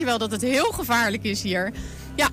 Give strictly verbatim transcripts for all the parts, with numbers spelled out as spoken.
wel dat het heel gevaarlijk is hier. Ja.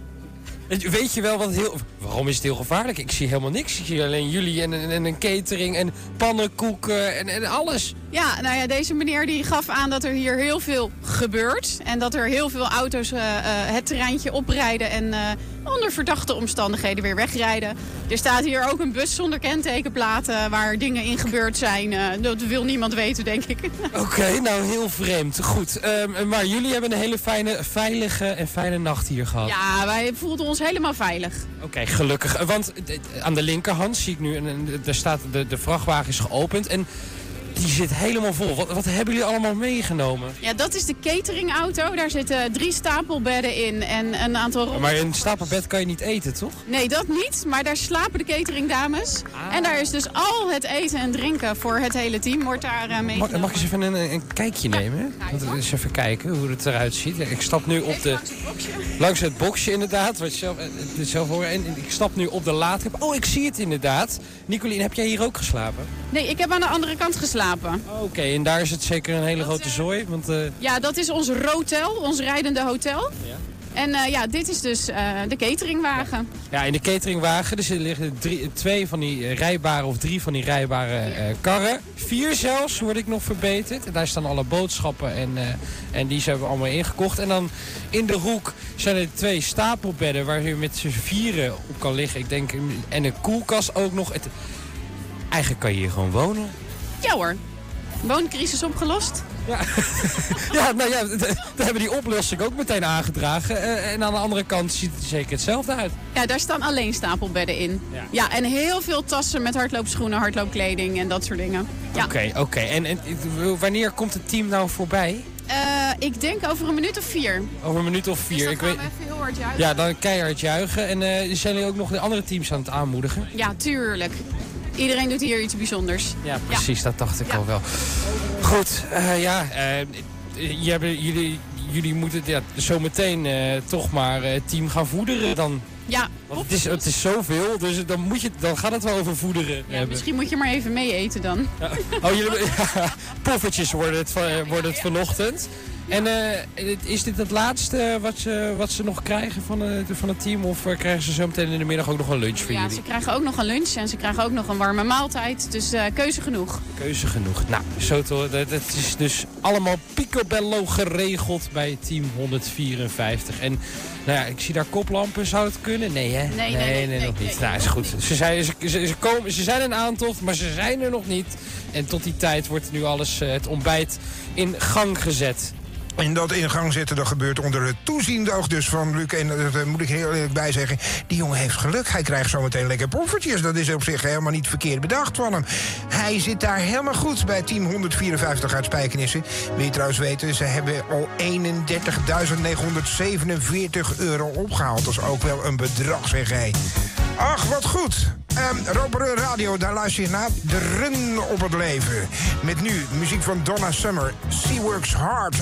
Weet je wel wat heel... Waarom is het heel gevaarlijk? Ik zie helemaal niks. Ik zie alleen jullie en, en, en een catering en pannenkoeken en, en alles. Ja, nou ja, deze meneer die gaf aan dat er hier heel veel gebeurt. En dat er heel veel auto's uh, uh, het terreintje oprijden en uh, onder verdachte omstandigheden weer wegrijden. Er staat hier ook een bus zonder kentekenplaten waar dingen in gebeurd zijn. Uh, dat wil niemand weten, denk ik. Oké, okay, nou heel vreemd. Goed, um, maar jullie hebben een hele fijne, veilige en fijne nacht hier gehad. Ja, wij voelden ons helemaal veilig. Oké, okay, gelukkig. Want aan de linkerhand zie ik nu, en er staat, de, de vrachtwagen is geopend en die zit helemaal vol. Wat, wat hebben jullie allemaal meegenomen? Ja, dat is de cateringauto. Daar zitten drie stapelbedden in en een aantal... Maar in een stapelbed kan je niet eten, toch? Nee, dat niet. Maar daar slapen de cateringdames. Ah. En daar is dus al het eten en drinken voor het hele team wordt daar uh, meegenomen. Mag, mag ik eens even een, een kijkje ja. nemen? Want, eens even kijken hoe het eruit ziet. Ja, ik stap nu op de... Langs het boxje. Langs het boxje, inderdaad. Wat je zelf, zelf hoort. En ik stap nu op de laadtrap. Oh, ik zie het inderdaad. Nicolien, heb jij hier ook geslapen? Nee, ik heb aan de andere kant geslapen. Oké, okay, en daar is het zeker een hele dat, grote zooi? Want, uh... Ja, dat is ons rotel, ons rijdende hotel. Ja. En uh, ja, dit is dus uh, de cateringwagen. Ja, in de cateringwagen dus er liggen drie, twee van die rijbare of drie van die rijbare uh, karren. Vier zelfs, word ik nog verbeterd. En daar staan alle boodschappen en, uh, en die zijn we allemaal ingekocht. En dan in de hoek zijn er twee stapelbedden waar je met z'n vieren op kan liggen. Ik denk, en een koelkast ook nog. Het... Eigenlijk kan je hier gewoon wonen. Ja hoor. Wooncrisis opgelost? Ja, ja nou ja, daar hebben die oplossing ook meteen aangedragen. Uh, en aan de andere kant ziet het zeker hetzelfde uit. Ja, daar staan alleen stapelbedden in. Ja, ja en heel veel tassen met hardloopschoenen, hardloopkleding en dat soort dingen. Oké, ja. oké. Okay, okay. En, en wanneer komt het team nou voorbij? Uh, ik denk over een minuut of vier. Over een minuut of vier. Dus dan ik gaan weet... we even heel hard juichen. Ja, dan keihard juichen. En uh, zijn jullie ook nog de andere teams aan het aanmoedigen? Ja, tuurlijk. Iedereen doet hier iets bijzonders. Ja, precies. Ja. Dat dacht ik ja. al wel. Goed, uh, ja. Uh, jullie, jullie moeten ja, zometeen uh, toch maar het uh, team gaan voederen dan. Ja, want het is, het is zoveel, dus dan, moet je, dan gaat het wel over voederen ja, hebben. Misschien moet je maar even mee eten dan. Ja. Oh, jullie, ja, poffertjes worden het, worden het vanochtend. En uh, is dit het laatste wat ze, wat ze nog krijgen van, uh, van het team? Of uh, krijgen ze zo meteen in de middag ook nog een lunch voor ja, jullie? Ja, ze krijgen ook nog een lunch en ze krijgen ook nog een warme maaltijd. Dus uh, keuze genoeg. Keuze genoeg. Nou, zo te, dat, dat is dus allemaal picobello geregeld bij team honderdvierenvijftig. En nou ja, ik zie daar koplampen. Zou het kunnen? Nee, hè? Nee, nee, nee, nee, nee nog nee, niet. nee, nou, is goed. Ze, zijn, ze, ze, ze, komen, ze zijn een aantocht, maar ze zijn er nog niet. En tot die tijd wordt nu alles, uh, het ontbijt, in gang gezet. En dat in gang zetten, dat gebeurt onder het toeziende oog dus van Luc. En dat moet ik heel eerlijk bij zeggen. Die jongen heeft geluk. Hij krijgt zometeen lekker poffertjes. Dat is op zich helemaal niet verkeerd bedacht van hem. Hij zit daar helemaal goed bij team honderdvierenvijftig uit Spijkenisse. Wil je trouwens weten, ze hebben al eenendertigduizend negenhonderdzevenenveertig euro opgehaald. Dat is ook wel een bedrag, zeg hij. Ach, wat goed. Um, Roper Radio, daar luister je naar. De run op het leven. Met nu muziek van Donna Summer. She Works Hard.